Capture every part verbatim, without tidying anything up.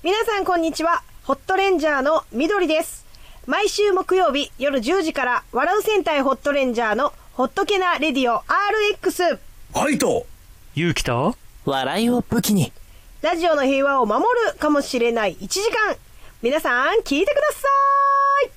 皆さんこんにちは。ホットレンジャーのみどりです。毎週木曜日夜じゅうじから笑う戦隊ホットレンジャーのホットケナレディオ アールエックス。 愛と勇気と笑いを武器にラジオの平和を守るかもしれないいちじかん、皆さん聞いてください。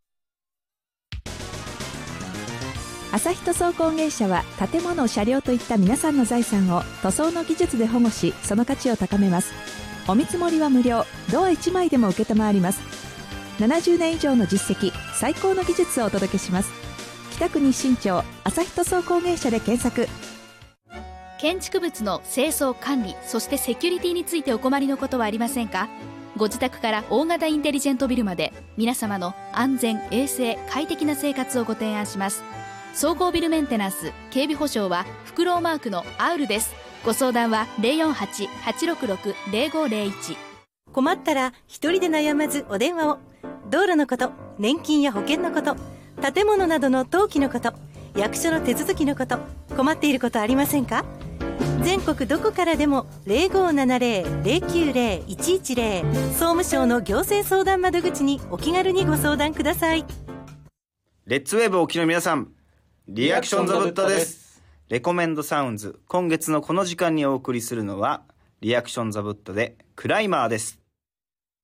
朝日塗装工芸社は建物、車両といった皆さんの財産を塗装の技術で保護し、その価値を高めます。お見積もりは無料、ドアいちまいでも受けたまわります。ななじゅうねん以上の実績、最高の技術をお届けします。北区日新町朝日塗装工芸社で検索。 建築物の清掃管理、そしてセキュリティについてお困りのことはありませんか？ご自宅から大型インテリジェントビルまで、皆様の安全衛生快適な生活をご提案します。総合ビルメンテナンス警備保障はフクロウマークのアウルです。ご相談は ゼロよんはち はちろくろく ゼロごゼロいち。 困ったら一人で悩まずお電話を。道路のこと、年金や保険のこと、建物などの登記のこと、役所の手続きのこと、困っていることありませんか？全国どこからでも ゼロごーななゼロ ゼロきゅうゼロ いちいちゼロ 総務省の行政相談窓口にお気軽にご相談ください。 レッツウェーブお聞きの皆さん、リアクションザブッタです。レコメンドサウンズ、今月のこの時間にお送りするのはリアクションザブッタでクライマーです。